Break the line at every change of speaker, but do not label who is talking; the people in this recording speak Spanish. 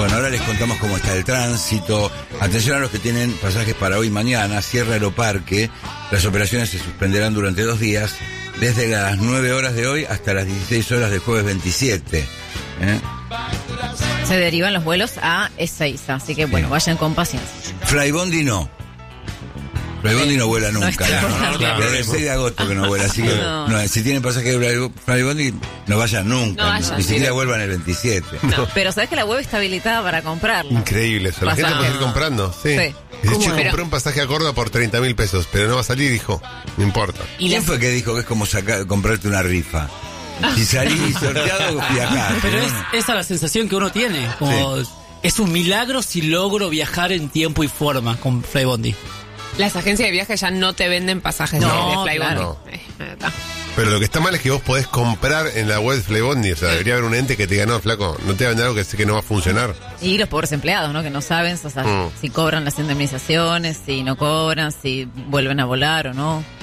Bueno, ahora les contamos cómo está el tránsito. Atención a los que tienen pasajes para hoy y mañana. Cierra Aeroparque. Las operaciones se suspenderán durante 2 días, desde las 9 horas de hoy hasta las 16 horas del jueves 27.
Se derivan los vuelos a Ezeiza, así que bueno, vayan con paciencia.
Flybondi no. Flybondi no vuela nunca.
No,
desde el 6 de agosto que no vuela. Así que no, si tienen pasaje de Flybondi, no vayan nunca.
No vayan,
ni siquiera vuelvan el 27.
No, pero sabes que la web está habilitada para comprarla.
Increíble eso. La gente puede ir comprando. Sí. Dice, che, compré un pasaje a Córdoba por 30.000 pesos, pero no va a salir, dijo. No importa.
¿Quién fue que dijo que es como comprarte una rifa? Si salís sorteado, viajás.
Pero esa es la sensación que uno tiene. Como es un milagro si logro viajar en tiempo y forma con Flybondi.
Las agencias de viaje ya no te venden pasajes de Flybondi.
Claro.
Pero lo que está mal es que vos podés comprar en la web de Flybondi. O sea, debería haber un ente que te diga, no, flaco, no te va a vender algo que sé que no va a funcionar.
Y los pobres empleados, ¿no? Que no saben, o sea, si cobran las indemnizaciones, si no cobran, si vuelven a volar o no.